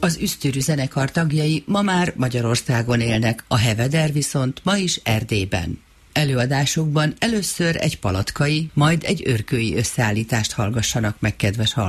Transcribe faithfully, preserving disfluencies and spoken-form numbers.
Az Üsztürű zenekar tagjai ma már Magyarországon élnek, a Heveder viszont ma is Erdélyben. Előadásukban először egy palatkai, majd egy örkői összeállítást hallgassanak meg, kedves hallgatók.